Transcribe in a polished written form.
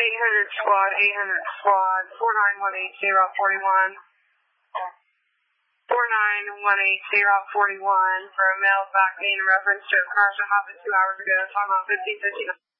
squad, 800 squad, 4918041. 4918041 for a male back being in reference to a crash that happened 2 hours ago. Time out 1559.